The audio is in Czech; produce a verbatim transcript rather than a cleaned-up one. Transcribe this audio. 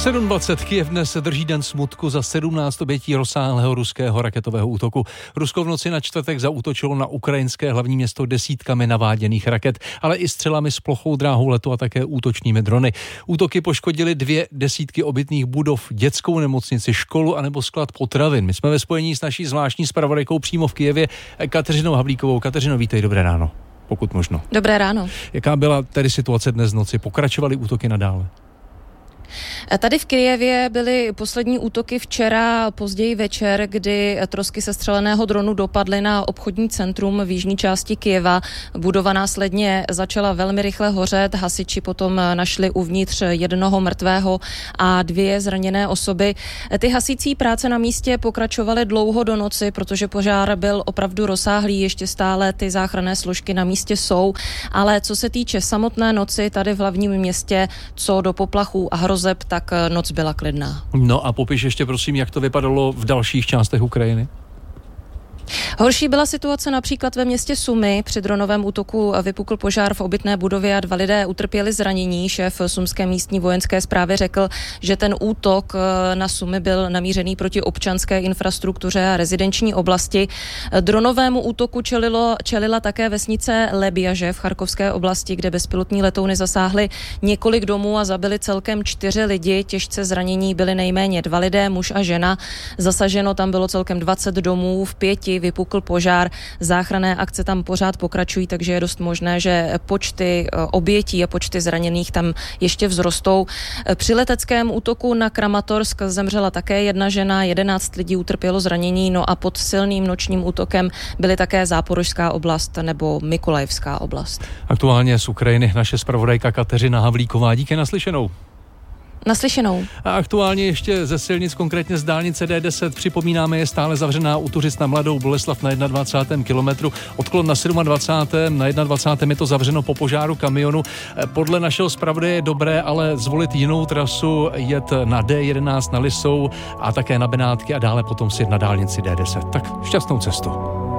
sedm dvacet Kyjev dnes drží den smutku za sedmnáct obětí rozsáhlého ruského raketového útoku. Rusko v noci na čtvrtek zaútočilo na ukrajinské hlavní město desítkami naváděných raket, ale i střelami s plochou dráhou letu a také útočnými drony. Útoky poškodily dvě desítky obytných budov, dětskou nemocnici, školu anebo sklad potravin. My jsme ve spojení s naší zvláštní zpravodajkou přímo v Kyjevě, Kateřinou Havlíkovou. Kateřino, vítej, dobré ráno. Pokud možno. Dobré ráno. Jaká byla tedy situace dnes v noci? Pokračovaly útoky nadále? Tady v Kyjevě byly poslední útoky včera, později večer, kdy trosky sestřeleného dronu dopadly na obchodní centrum v jižní části Kyjeva. Budova následně začala velmi rychle hořet, hasiči potom našli uvnitř jednoho mrtvého a dvě zraněné osoby. Ty hasící práce na místě pokračovaly dlouho do noci, protože požár byl opravdu rozsáhlý, ještě stále ty záchranné složky na místě jsou, ale co se týče samotné noci tady v hlavním městě, co do poplachů a hrozeb, tak noc byla klidná. No a popiš ještě prosím, jak to vypadalo v dalších částech Ukrajiny? Horší byla situace například ve městě Sumy. Při dronovém útoku vypukl požár v obytné budově a dva lidé utrpěli zranění. Šéf sumské místní vojenské správy řekl, že ten útok na Sumy byl namířený proti občanské infrastruktuře a rezidenční oblasti. Dronovému útoku čelilo, čelila také vesnice Lebjaže v Charkovské oblasti, kde bezpilotní letouny zasáhly několik domů a zabili celkem čtyři lidi. Těžce zranění byli nejméně dva lidé, muž a žena. Zasaženo tam bylo celkem dvacet domů, v pěti vypukl požár. Záchranné akce tam pořád pokračují, takže je dost možné, že počty obětí a počty zraněných tam ještě vzrostou. Při leteckém útoku na Kramatorsk zemřela také jedna žena, jedenáct lidí utrpělo zranění, no a pod silným nočním útokem byly také Záporožská oblast nebo Mykolajivská oblast. Aktuálně z Ukrajiny naše zpravodajka Kateřina Havlíková. Díky, naslyšenou. Naslyšenou. A aktuálně ještě ze silnic, konkrétně z dálnice D deset, připomínáme, je stále zavřená u Tuřic na Mladou Boleslav na dvacátém prvním kilometru, odklon na dvacátém sedmém, na dvacátém prvním je to zavřeno po požáru kamionu. Podle našeho zpravodaje je dobré ale zvolit jinou trasu, jet na D jedenáct na Lisou a také na Benátky a dále potom si jet na dálnici D deset. Tak šťastnou cestu.